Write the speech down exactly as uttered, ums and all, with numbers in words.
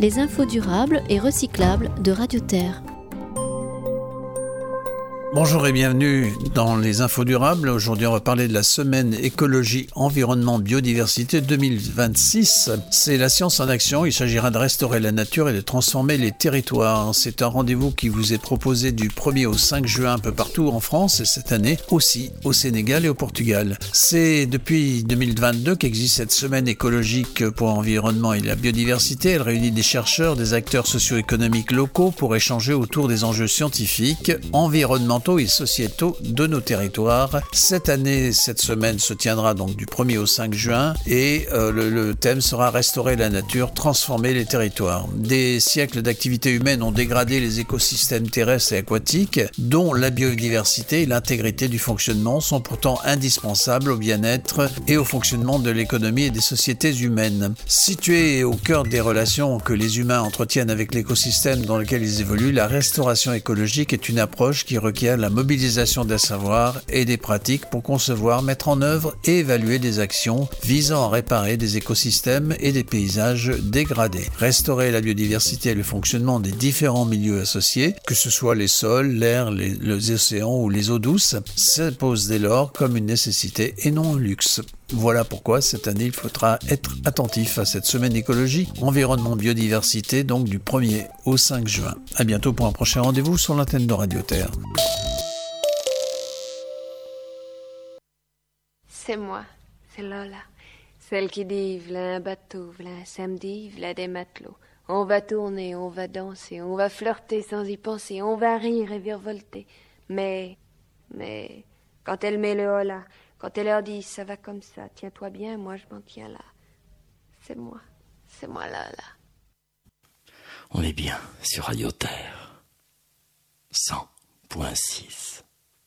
les infos durables et recyclables de Radio Terre. Bonjour et bienvenue dans les infos durables. Aujourd'hui, on va parler de la semaine écologie, environnement, biodiversité deux mille vingt-six. C'est la science en action. Il s'agira de restaurer la nature et de transformer les territoires. C'est un rendez-vous qui vous est proposé du premier au cinq juin un peu partout en France et cette année aussi au Sénégal et au Portugal. C'est depuis deux mille vingt-deux qu'existe cette semaine écologique pour l'environnement et la biodiversité. Elle réunit des chercheurs, des acteurs socio-économiques locaux pour échanger autour des enjeux scientifiques, environnementaux et sociétaux de nos territoires. Cette année, cette semaine se tiendra donc du premier au cinq juin et euh, le, le thème sera restaurer la nature, transformer les territoires. Des siècles d'activités humaines ont dégradé les écosystèmes terrestres et aquatiques, dont la biodiversité et l'intégrité du fonctionnement sont pourtant indispensables au bien-être et au fonctionnement de l'économie et des sociétés humaines. Située au cœur des relations que les humains entretiennent avec l'écosystème dans lequel ils évoluent, la restauration écologique est une approche qui requiert la mobilisation des savoirs et des pratiques pour concevoir, mettre en œuvre et évaluer des actions visant à réparer des écosystèmes et des paysages dégradés. Restaurer la biodiversité et le fonctionnement des différents milieux associés, que ce soit les sols, l'air, les, les océans ou les eaux douces, s'impose dès lors comme une nécessité et non un luxe. Voilà pourquoi cette année il faudra être attentif à cette semaine écologie, environnement, biodiversité, donc du premier au cinq juin. À bientôt pour un prochain rendez-vous sur l'antenne de Radio Terre. C'est moi, c'est Lola, celle qui dit v'là un bateau, v'là un samedi, v'là des matelots. On va tourner, on va danser, on va flirter sans y penser, on va rire et virevolter. Mais, mais, quand elle met le hola, quand elle leur dit ça va comme ça, tiens-toi bien, moi je m'en tiens là. C'est moi, c'est moi Lola. On est bien sur Radio Terre cent point six.